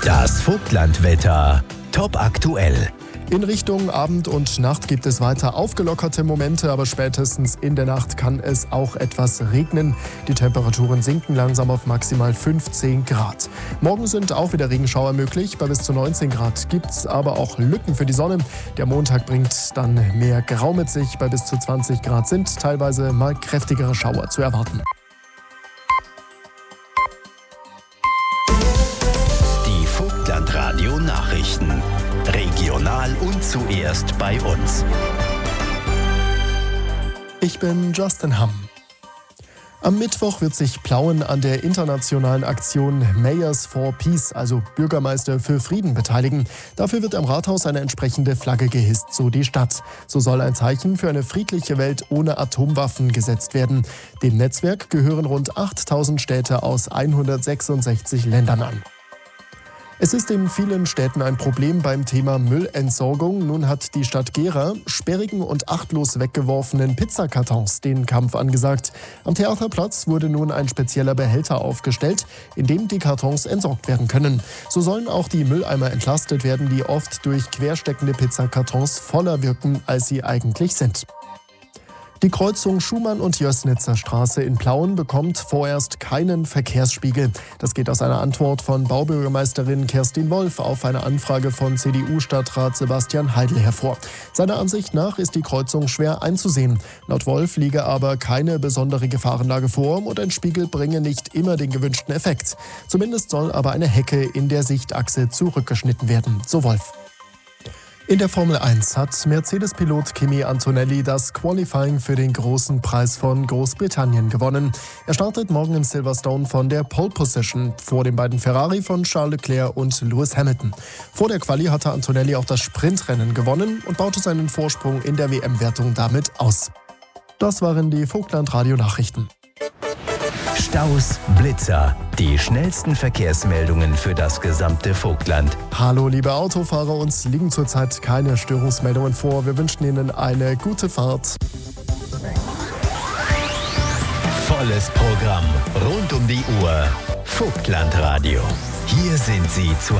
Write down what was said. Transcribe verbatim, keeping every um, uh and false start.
Das Vogtlandwetter. Top aktuell. In Richtung Abend und Nacht gibt es weiter aufgelockerte Momente, aber spätestens in der Nacht kann es auch etwas regnen. Die Temperaturen sinken langsam auf maximal fünfzehn Grad. Morgen sind auch wieder Regenschauer möglich. Bei bis zu neunzehn Grad gibt es aber auch Lücken für die Sonne. Der Montag bringt dann mehr Grau mit sich. Bei bis zu zwanzig Grad sind teilweise mal kräftigere Schauer zu erwarten. Die Vogtlandradio Nachrichten. Regional und zuerst bei uns. Ich bin Justin Hamm. Am Mittwoch wird sich Plauen an der internationalen Aktion Mayors for Peace, also Bürgermeister für Frieden, beteiligen. Dafür wird am Rathaus eine entsprechende Flagge gehisst, so die Stadt. So soll ein Zeichen für eine friedliche Welt ohne Atomwaffen gesetzt werden. Dem Netzwerk gehören rund achttausend Städte aus hundertsechsundsechzig Ländern an. Es ist in vielen Städten ein Problem beim Thema Müllentsorgung. Nun hat die Stadt Gera sperrigen und achtlos weggeworfenen Pizzakartons den Kampf angesagt. Am Theaterplatz wurde nun ein spezieller Behälter aufgestellt, in dem die Kartons entsorgt werden können. So sollen auch die Mülleimer entlastet werden, die oft durch quersteckende Pizzakartons voller wirken, als sie eigentlich sind. Die Kreuzung Schumann- und Jößnitzer Straße in Plauen bekommt vorerst keinen Verkehrsspiegel. Das geht aus einer Antwort von Baubürgermeisterin Kerstin Wolf auf eine Anfrage von C D U-Stadtrat Sebastian Heidel hervor. Seiner Ansicht nach ist die Kreuzung schwer einzusehen. Laut Wolf liege aber keine besondere Gefahrenlage vor und ein Spiegel bringe nicht immer den gewünschten Effekt. Zumindest soll aber eine Hecke in der Sichtachse zurückgeschnitten werden, so Wolf. In der Formel eins hat Mercedes-Pilot Kimi Antonelli das Qualifying für den großen Preis von Großbritannien gewonnen. Er startet morgen in Silverstone von der Pole Position vor den beiden Ferrari von Charles Leclerc und Lewis Hamilton. Vor der Quali hatte Antonelli auch das Sprintrennen gewonnen und baute seinen Vorsprung in der W M-Wertung damit aus. Das waren die Vogtland-Radio-Nachrichten. Staus, Blitzer, die schnellsten Verkehrsmeldungen für das gesamte Vogtland. Hallo liebe Autofahrer, uns liegen zurzeit keine Störungsmeldungen vor. Wir wünschen Ihnen eine gute Fahrt. Volles Programm rund um die Uhr. Vogtlandradio. Hier sind Sie zu